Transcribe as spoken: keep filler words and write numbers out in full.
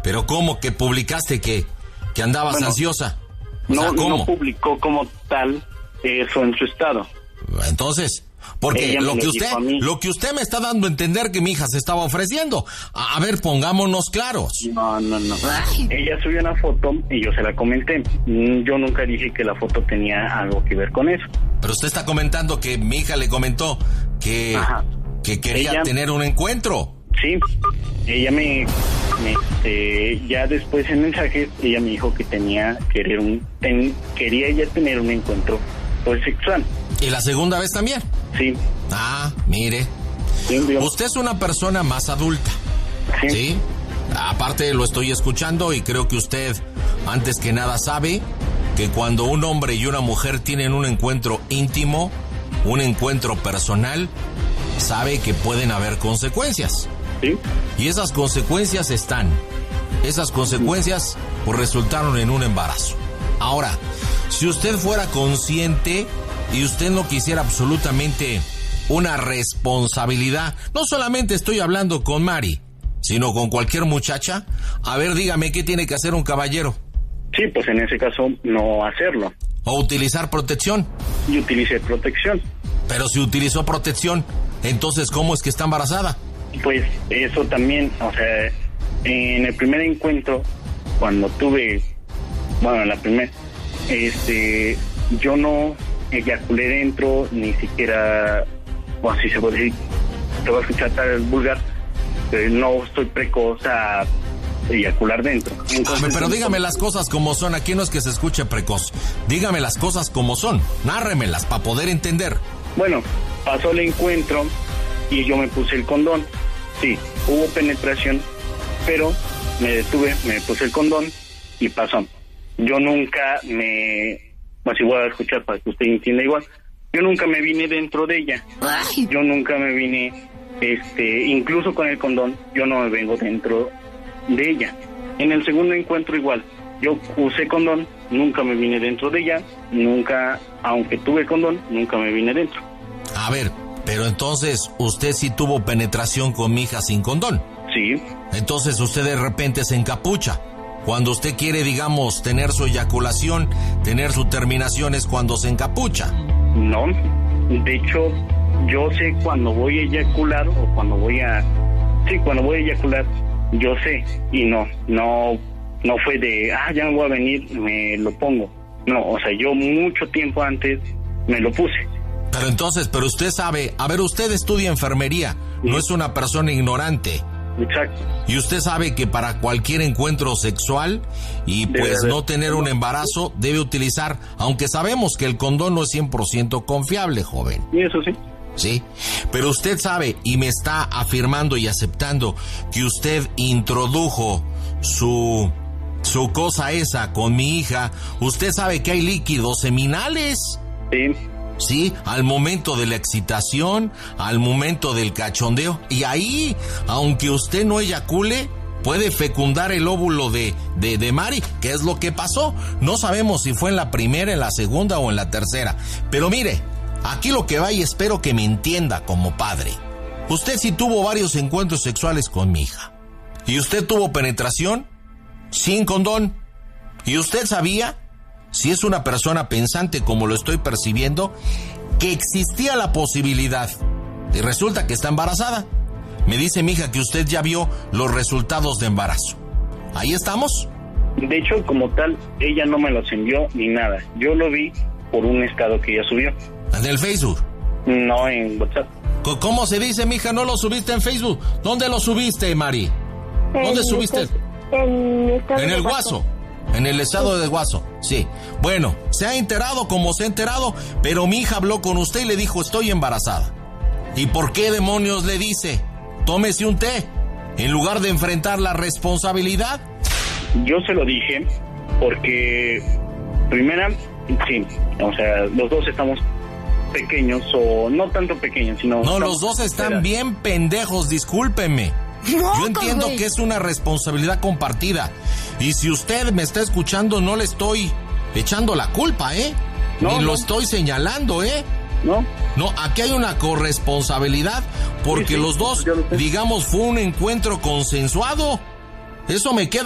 Pero ¿cómo que publicaste que, que andabas bueno, ansiosa? O no, sea, ¿cómo? no publicó como tal eso en su estado. Entonces, porque Ella lo me que lo usted dijo a mí. lo que usted me está dando a entender que mi hija se estaba ofreciendo. A, a ver, pongámonos claros. No, no, no. Ella subió una foto y yo se la comenté. Yo nunca dije que la foto tenía algo que ver con eso. Pero usted está comentando que mi hija le comentó que, que quería Ella, tener un encuentro. Sí, ella me, me este, ya después en mensajes, ella me dijo que tenía querer un, ten, quería ella tener un encuentro pues sexual. ¿Y la segunda vez también? Sí. Ah, mire. Sí, usted es una persona más adulta. Sí. ¿Sí? Aparte lo estoy escuchando y creo que usted, antes que nada, sabe que cuando un hombre y una mujer tienen un encuentro íntimo, un encuentro personal, sabe que pueden haber consecuencias. Sí. Y esas consecuencias están. Esas consecuencias pues resultaron en un embarazo. Ahora, si usted fuera consciente y usted no quisiera absolutamente una responsabilidad, no solamente estoy hablando con Mari, sino con cualquier muchacha, a ver, dígame, ¿qué tiene que hacer un caballero? Sí, pues en ese caso no hacerlo. ¿O utilizar protección? Y utilicé protección. Pero si utilizó protección, entonces ¿cómo es que está embarazada? Pues eso también, o sea, en el primer encuentro, cuando tuve, bueno, la primera, este, yo no eyaculé dentro, ni siquiera, o así se puede decir, te voy a escuchar tal vulgar, pero no estoy precoz a eyacular dentro. Entonces, pero dígame las cosas como son, aquí no es que se escuche precoz, dígame las cosas como son, nárremelas para poder entender. Bueno, pasó el encuentro y yo me puse el condón. Sí, hubo penetración, pero me detuve, me puse el condón y pasó. Yo nunca me... Pues igual a escuchar para que usted entienda igual. Yo nunca me vine dentro de ella. Yo nunca me vine, este, incluso con el condón, yo no me vengo dentro de ella. En el segundo encuentro igual. Yo usé condón, nunca me vine dentro de ella, nunca, aunque tuve condón, nunca me vine dentro. A ver, pero entonces usted sí tuvo penetración con mi hija sin condón. Sí. Entonces usted de repente se encapucha. Cuando usted quiere, digamos, tener su eyaculación, tener su terminación es cuando se encapucha. No, de hecho, yo sé cuando voy a eyacular o cuando voy a... Sí, cuando voy a eyacular, yo sé. Y no, no, no fue de, ah, ya me voy a venir, me lo pongo. No, o sea, yo mucho tiempo antes me lo puse. Pero entonces, pero usted sabe, a ver, usted estudia enfermería, sí. No es una persona ignorante. Exacto. Y usted sabe que para cualquier encuentro sexual y debe pues haber. no tener un embarazo, debe utilizar, aunque sabemos que el condón no es cien por ciento confiable, joven. Y eso sí. Sí, pero usted sabe y me está afirmando y aceptando que usted introdujo su, su cosa esa con mi hija. Usted sabe que hay líquidos seminales. Sí. Sí, al momento de la excitación, al momento del cachondeo. Y ahí, aunque usted no eyacule, puede fecundar el óvulo de, de, de Mari, que es lo que pasó. No sabemos si fue en la primera, en la segunda o en la tercera. Pero mire, aquí lo que va y espero que me entienda como padre. Usted sí tuvo varios encuentros sexuales con mi hija. ¿Y usted tuvo penetración? Sin condón. ¿Y usted sabía, si es una persona pensante como lo estoy percibiendo, que existía la posibilidad? Y resulta que está embarazada. Me dice mi hija que usted ya vio los resultados de embarazo. ¿Ahí estamos? De hecho, como tal, ella no me los envió ni nada. Yo lo vi por un estado que ella subió. ¿En el Facebook? No, en WhatsApp. ¿Cómo se dice, mija? ¿No lo subiste en Facebook? ¿Dónde lo subiste, Mari? ¿Dónde en subiste? El, en, estado en el Guaso. En el estado de Guaso, sí. Bueno, se ha enterado como se ha enterado, pero mi hija habló con usted y le dijo, estoy embarazada. ¿Y por qué demonios le dice? Tómese un té, en lugar de enfrentar la responsabilidad. Yo se lo dije porque, primera, sí, o sea, los dos estamos pequeños, o no tanto pequeños, sino... No, los dos están espera. bien pendejos, discúlpenme. No, Yo entiendo güey. que es una responsabilidad compartida. Y si usted me está escuchando, no le estoy echando la culpa, ¿eh? No, Ni no. lo estoy señalando, ¿eh? ¿No? No, aquí hay una corresponsabilidad porque Sí, sí, los dos, yo lo sé. digamos, fue un encuentro consensuado. Eso me queda